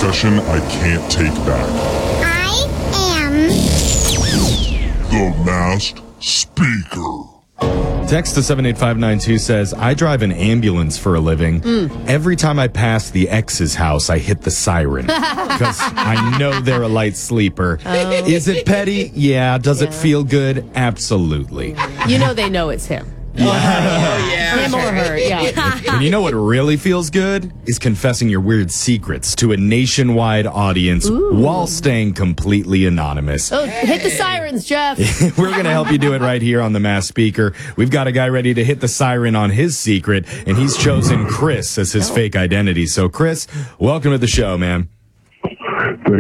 confession I can't take back. I am The Masked Speaker. Text to 78592 says, I drive an ambulance for a living. Every time I pass the ex's house, I hit the siren because I know they're a light sleeper. Is it petty? Yeah. Does it feel good? Absolutely. You know they know it's him. Him or her, yeah. And you know what really feels good? Is confessing your weird secrets to a nationwide audience while staying completely anonymous. Oh, hit the sirens, Jeff. We're going to help you do it right here on the Masked Speaker. We've got a guy ready to hit the siren on his secret, and he's chosen Chris as his fake identity. So, Chris, welcome to the show, man.